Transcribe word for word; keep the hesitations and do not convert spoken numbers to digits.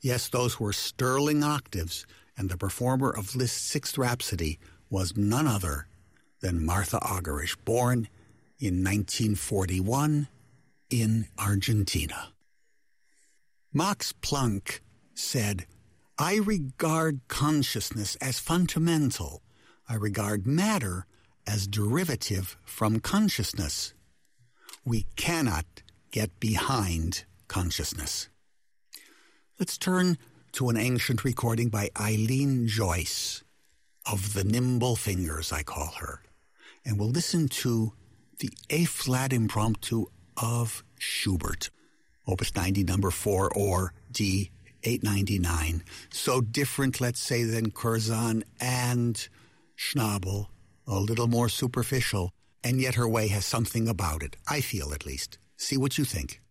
Yes, those were sterling octaves, and the performer of Liszt's Sixth Rhapsody was none other than Martha Argerich, born in nineteen forty-one in Argentina. Max Planck said, "I regard consciousness as fundamental. I regard matter as derivative from consciousness. We cannot get behind consciousness." Let's turn to an ancient recording by Eileen Joyce, of the Nimble Fingers, I call her, and we'll listen to the A-flat impromptu of Schubert, Opus ninety, number four, or D eight ninety-nine. So different, let's say, than Curzon and Schnabel, a little more superficial, and yet her way has something about it, I feel at least. See what you think.